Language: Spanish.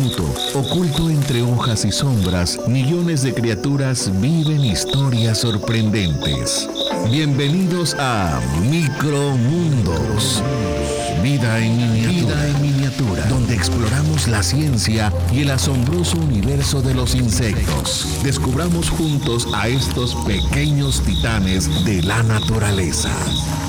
diminuto, oculto entre hojas y sombras, millones de criaturas viven historias sorprendentes. Bienvenidos a Micromundos. Vida en miniatura, donde exploramos la ciencia y el asombroso universo de los insectos. Descubramos juntos a estos pequeños titanes de la naturaleza.